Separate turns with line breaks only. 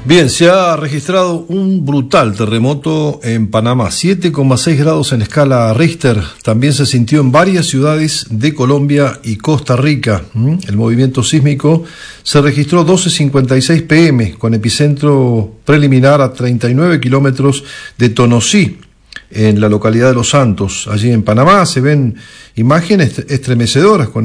Bien, se ha registrado un brutal terremoto en Panamá, 7,6 grados en escala Richter. También se sintió en varias ciudades de Colombia y Costa Rica. El movimiento sísmico se registró 12:56 p.m. con epicentro preliminar a 39 kilómetros de Tonosí, en la localidad de Los Santos. Allí en Panamá se ven imágenes estremecedoras con